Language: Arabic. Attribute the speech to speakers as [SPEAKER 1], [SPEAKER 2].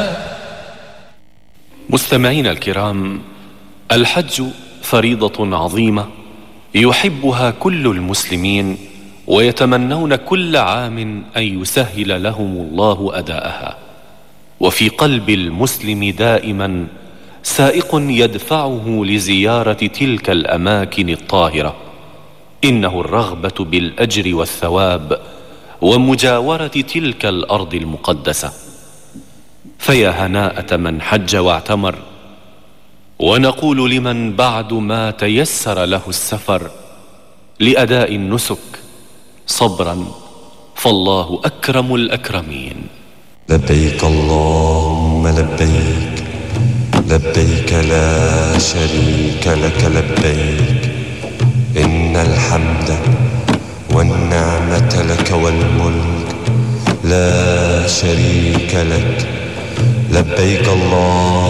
[SPEAKER 1] مستمعينا الكرام، الحج فريضة عظيمة يحبها كل المسلمين، ويتمنون كل عام أن يسهل لهم الله أداءها. وفي قلب المسلم دائما سائق يدفعه لزيارة تلك الأماكن الطاهرة، إنه الرغبة بالأجر والثواب ومجاورة تلك الأرض المقدسة. فيا هناءة من حج واعتمر، ونقول لمن بعد ما تيسر له السفر لأداء النسك: صبرا، فالله أكرم الأكرمين.
[SPEAKER 2] لبيك اللهم لبيك، لبيك لا شريك لك لبيك، إن الحمد والنعمة لك والملك لا شريك لك. لبيك اللهم